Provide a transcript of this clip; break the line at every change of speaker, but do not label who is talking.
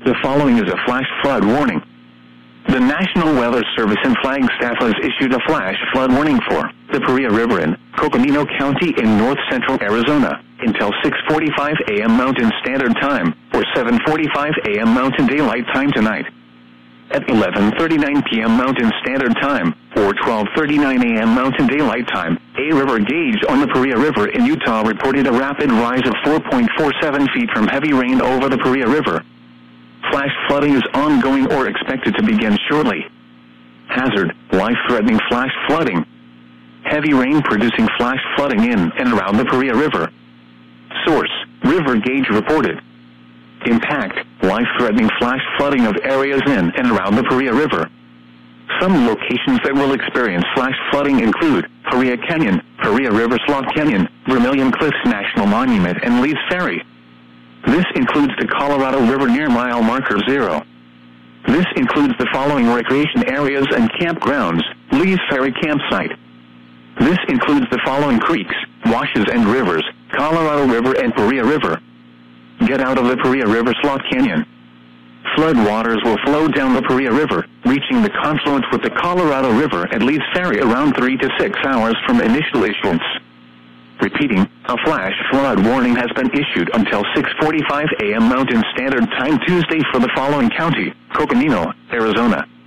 The following is a flash flood warning. The National Weather Service in Flagstaff has issued a flash flood warning for the Paria River in Coconino County in north-central Arizona until 6:45 a.m. Mountain Standard Time or 7:45 a.m. Mountain Daylight Time tonight. At 11:39 p.m. Mountain Standard Time or 12:39 a.m. Mountain Daylight Time, a river gauge on the Paria River in Utah reported a rapid rise of 4.47 feet from heavy rain over the Paria River. Flash flooding is ongoing or expected to begin shortly. Hazard: life-threatening flash flooding. Heavy rain producing flash flooding in and around the Paria River. Source: river gauge reported. Impact: life-threatening flash flooding of areas in and around the Paria River. Some locations that will experience flash flooding include Paria Canyon, Paria River Slot Canyon, Vermilion Cliffs National Monument, and Lee's Ferry. This includes the Colorado River near mile marker 0. This includes the following recreation areas and campgrounds: Lee's Ferry Campsite. This includes the following creeks, washes and rivers: Colorado River and Paria River. Get out of the Paria River Slot Canyon. Flood waters will flow down the Paria River, reaching the confluence with the Colorado River at Lee's Ferry around 3 to 6 hours from initial issuance. Repeating, a flash flood warning has been issued until 6:45 a.m. Mountain Standard Time Tuesday for the following county: Coconino, Arizona.